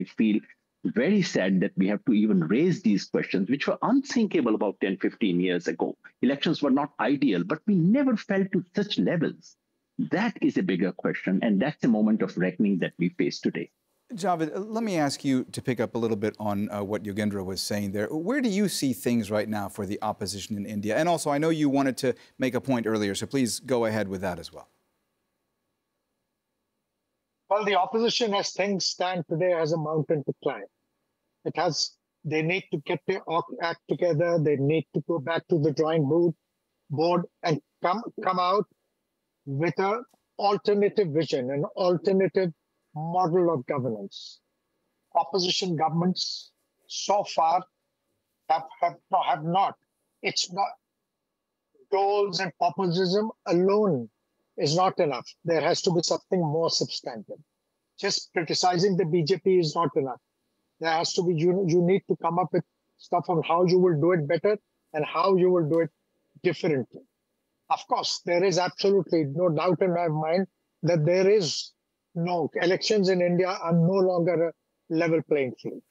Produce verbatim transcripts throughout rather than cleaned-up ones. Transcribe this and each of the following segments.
feel very sad that we have to even raise these questions, which were unthinkable about ten, fifteen years ago. Elections were not ideal, but we never fell to such levels. That is a bigger question, and that's a moment of reckoning that we face today. Javed, let me ask you to pick up a little bit on uh, what Yogendra was saying there. Where do you see things right now for the opposition in India? And also, I know you wanted to make a point earlier, so please go ahead with that as well. Well, the opposition, as things stand today, has a mountain to climb. It has, they need to get their act together. They need to go back to the drawing board, board and come, come out with an alternative vision, an alternative model of governance. Opposition governments so far have, have, have not. It's not, goals and populism alone is not enough. There has to be something more substantive. Just criticizing the B J P is not enough. There has to be, you, you need to come up with stuff on how you will do it better and how you will do it differently. Of course, there is absolutely no doubt in my mind that there is no, elections in India are no longer a level playing field.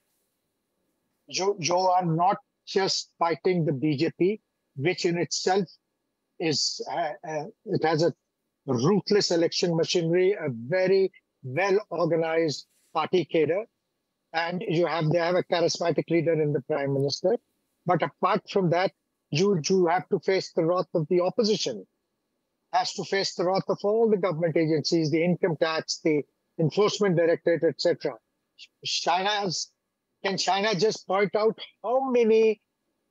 You, you are not just fighting the B J P, which in itself is, uh, uh, it has a ruthless election machinery, a very well-organized party cadre, and you have, they have a charismatic leader in the Prime Minister. But apart from that, you, you have to face the wrath of the opposition. Has to face the wrath of all the government agencies, the income tax, the enforcement directorate, et cetera. China's, can China just point out how many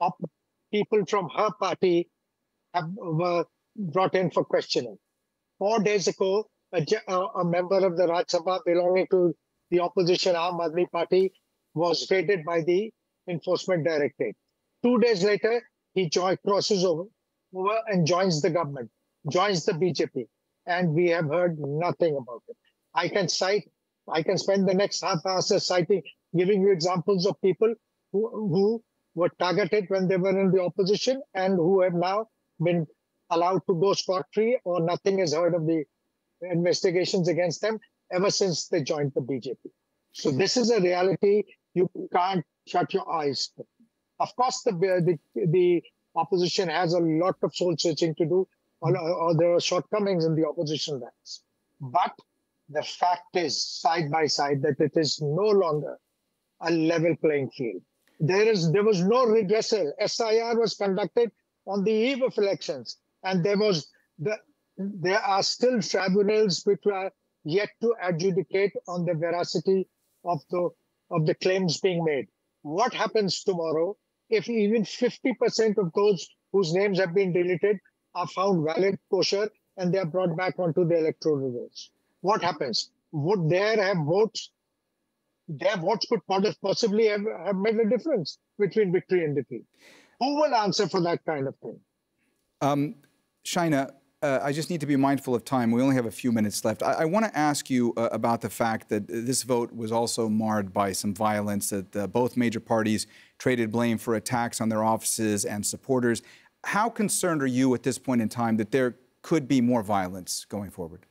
people from her party have, were brought in for questioning? Four days ago, a, a member of the Rajya Sabha belonging to the opposition Aam Aadmi Party was raided by the enforcement directorate. Two days later, he join, crosses over, over and joins the government. Joins the B J P, and we have heard nothing about it. I can cite, I can spend the next half hour citing, giving you examples of people who, who were targeted when they were in the opposition and who have now been allowed to go scot-free, or nothing is heard of the investigations against them ever since they joined the B J P. So this is a reality you can't shut your eyes to. Of course, the, the, the opposition has a lot of soul-searching to do, Or, or there are shortcomings in the opposition ranks. But the fact is, side by side, that it is no longer a level playing field. There is, there was no redressal. S I R was conducted on the eve of elections, and there was the, there are still tribunals which are yet to adjudicate on the veracity of the of the claims being made. What happens tomorrow if even fifty percent of those whose names have been deleted are found valid, kosher, and they are brought back onto the electoral rolls? What happens? Would there have votes? Their votes could possibly have, have made a difference between victory and defeat. Who will answer for that kind of thing? Um, Shaina, uh, I just need to be mindful of time. We only have a few minutes left. I, I want to ask you uh, about the fact that this vote was also marred by some violence, that uh, both major parties traded blame for attacks on their offices and supporters. How concerned are you at this point in time that there could be more violence going forward?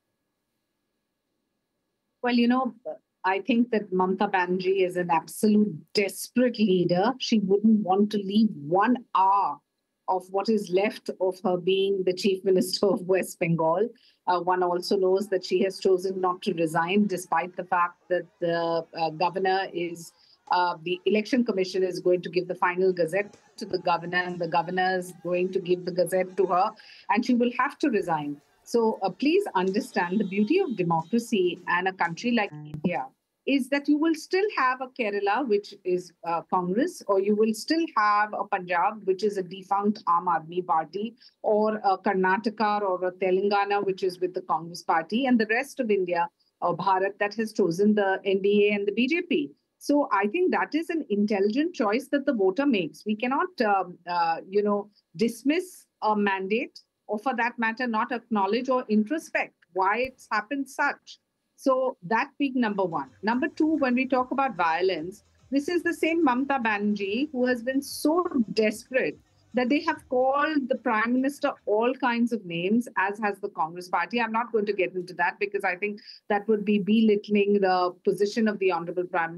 Well, you know, I think that Mamata Banerjee is an absolute desperate leader. She wouldn't want to leave one hour of what is left of her being the Chief Minister of West Bengal. Uh, one also knows that she has chosen not to resign, despite the fact that the uh, governor is Uh, the Election Commission is going to give the final gazette to the governor, and the governor is going to give the gazette to her, and she will have to resign. So uh, please understand, the beauty of democracy and a country like India is that you will still have a Kerala, which is uh, Congress, or you will still have a Punjab, which is a defunct Aam Aadmi Party, or a Karnataka or a Telangana, which is with the Congress Party, and the rest of India, or Bharat, that has chosen the N D A and the B J P. So I think that is an intelligent choice that the voter makes. We cannot, um, uh, you know, dismiss a mandate, or for that matter, not acknowledge or introspect why it's happened such. So that being number one. Number two, when we talk about violence, this is the same Mamata Banerjee who has been so desperate that they have called the Prime Minister all kinds of names, as has the Congress Party. I'm not going to get into that because I think that would be belittling the position of the Honorable Prime Minister.